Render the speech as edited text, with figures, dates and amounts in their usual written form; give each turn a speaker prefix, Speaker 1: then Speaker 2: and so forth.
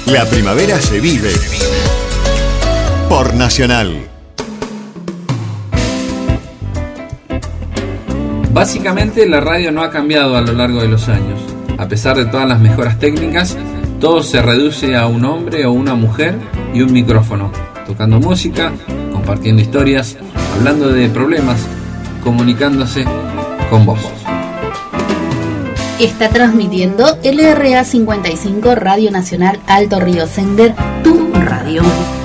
Speaker 1: La primavera se vive por Nacional.
Speaker 2: Básicamente la radio no ha cambiado a lo largo de los años. A pesar de todas las mejoras técnicas, todo se reduce a un hombre o una mujer y un micrófono, tocando música, compartiendo historias, hablando de problemas, comunicándose con vos.
Speaker 3: Está transmitiendo LRA 55 Radio Nacional Alto Río Sender, tu radio.